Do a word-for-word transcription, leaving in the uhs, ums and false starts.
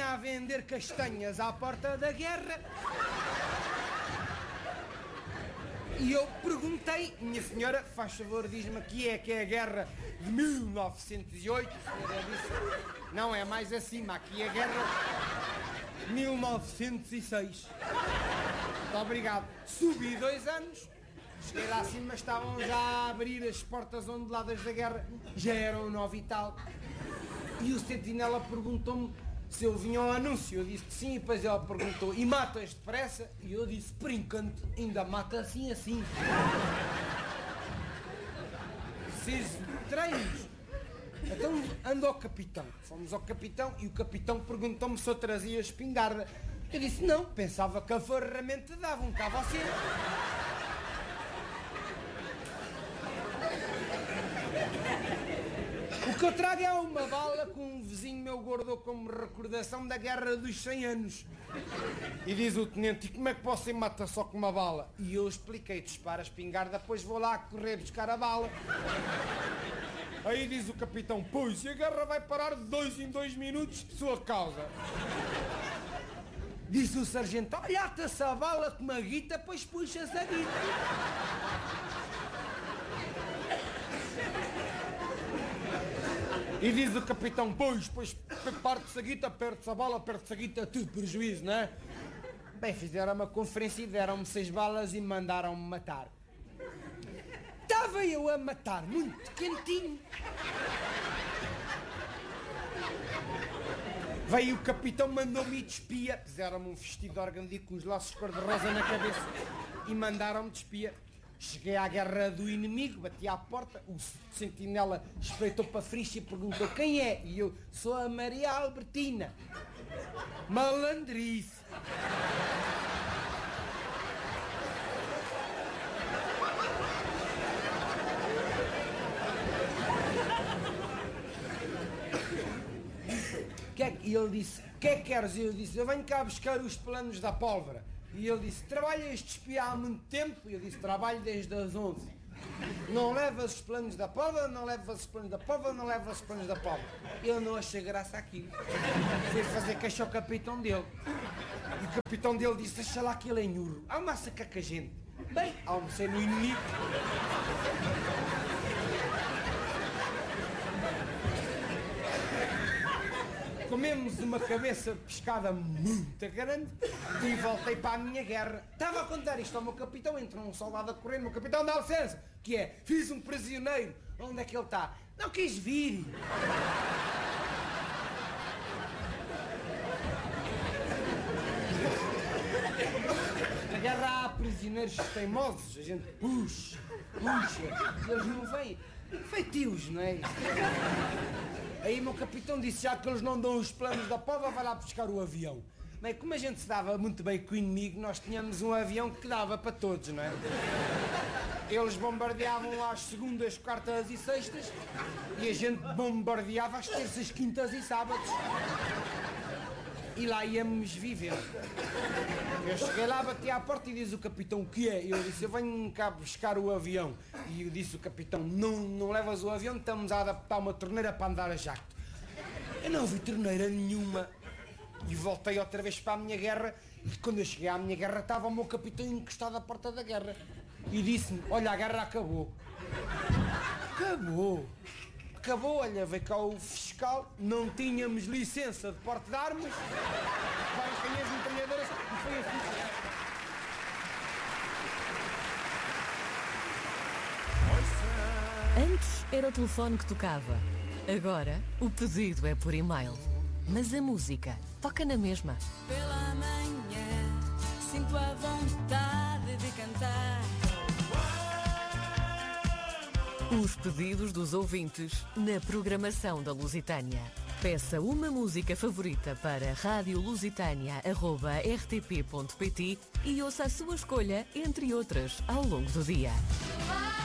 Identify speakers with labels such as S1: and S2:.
S1: vinha a vender castanhas à porta da guerra. E eu perguntei, minha senhora, faz favor, diz-me aqui é que é a guerra de mil novecentos e oito. A senhora disse, não, é mais acima, aqui é a guerra de mil novecentos e seis. Muito obrigado. Subi dois anos, cheguei lá acima, estavam já a abrir as portas onduladas da guerra, já eram nove e tal. E o sentinela perguntou-me se eu vinha ao anúncio. Eu disse que sim, e depois ele perguntou, e matas depressa? E eu disse, por encanto, ainda mata assim, assim. Preciso de treinos. Então ando ao capitão. Fomos ao capitão e o capitão perguntou-me se eu trazia espingarda. Eu disse, não, pensava que a ferramenta dava um cabo assim. O que eu trago é uma bala que um vizinho meu guardou como recordação da Guerra dos cem anos. E diz o tenente, e como é que você mata só com uma bala? E eu expliquei, dispara a espingarda, depois vou lá correr buscar a bala. Aí diz o capitão, pois, e a guerra vai parar de dois em dois minutos por sua causa. Disse o sargento, olha, ata-se a bala com uma guita, pois puxa-se a guita. E diz o capitão, pois, pois, parte-se a guita, perde-se a bala, perde-se a guita, tudo prejuízo, não é? Bem, fizeram uma conferência e deram-me seis balas e mandaram-me matar. Estava eu a matar, muito quentinho. Veio o capitão, mandou-me ir de espia. Fizeram-me um vestido de organdia com os laços cor-de-rosa na cabeça e mandaram-me de espia. Cheguei à guerra do inimigo, bati à porta, o sentinela espreitou para a frixa e perguntou quem é? E eu, sou a Maria Albertina. Malandrice. E ele disse, o que é que queres? E eu disse, eu venho cá buscar os planos da pólvora. E ele disse, trabalha este espia há muito tempo? E eu disse, trabalho desde as onze. Não levas os planos da pólvora, não levas os planos da pólvora, não levas os planos da pólvora. Eu não achei graça àquilo. Fui fazer queixa ao capitão dele. E o capitão dele disse, deixa lá que ele é nhurro. Almoça cá com a gente. Bem, almocei no inimigo. Comemos uma cabeça de pescada muito grande e voltei para a minha guerra. Estava a contar isto ao meu capitão, entrou um soldado a correr, meu capitão dá licença, que é, fiz um prisioneiro. Onde é que ele está? Não quis vir. Na guerra há prisioneiros teimosos, a gente puxa, puxa, e eles não vêm. Feitios, não é? Aí o meu capitão disse, já que eles não dão os planos da pólvora, vai lá buscar o avião. Bem, como a gente se dava muito bem com o inimigo, nós tínhamos um avião que dava para todos, não é? Eles bombardeavam às segundas, quartas e sextas e a gente bombardeava às terças, quintas e sábados. E lá íamos vivendo. Eu cheguei lá, bati à porta e diz o capitão, o que é? Eu disse, eu venho cá buscar o avião. E eu disse o capitão, não, não levas o avião, estamos a adaptar uma torneira para andar a jacto. Eu não vi torneira nenhuma. E voltei outra vez para a minha guerra. E quando eu cheguei à minha guerra, estava o meu capitão encostado à porta da guerra. E disse-me, olha, a guerra acabou. Acabou. Acabou, olha, veio cá o fiscal, não tínhamos licença de porte de armas, várias canhões metralhadoras, e foi assim.
S2: Antes era o telefone que tocava, agora o pedido é por e-mail. Mas a música toca na mesma.
S3: Pela manhã sinto a vontade de cantar.
S2: Os pedidos dos ouvintes na programação da Lusitânia. Peça uma música favorita para rádio lusitânia arroba r t p ponto p t e ouça a sua escolha, entre outras, ao longo do dia.